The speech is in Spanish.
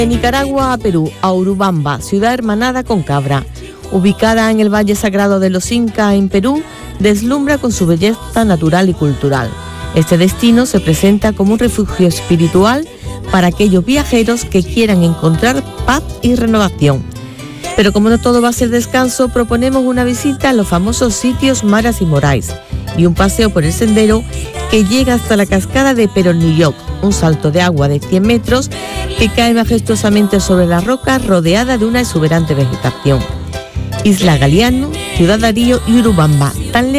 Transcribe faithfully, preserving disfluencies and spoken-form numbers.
De Nicaragua a Perú, a Urubamba, ciudad hermanada con Cabra. Ubicada en el Valle Sagrado de los Incas en Perú, deslumbra con su belleza natural y cultural. Este destino se presenta como un refugio espiritual para aquellos viajeros que quieran encontrar paz y renovación. Pero como no todo va a ser descanso, proponemos una visita a los famosos sitios Maras y Morais y un paseo por el sendero que llega hasta la cascada de Peronilloc, un salto de agua de cien metros que cae majestuosamente sobre la roca rodeada de una exuberante vegetación. Isla Galiano, Ciudad Darío y Urubamba, tan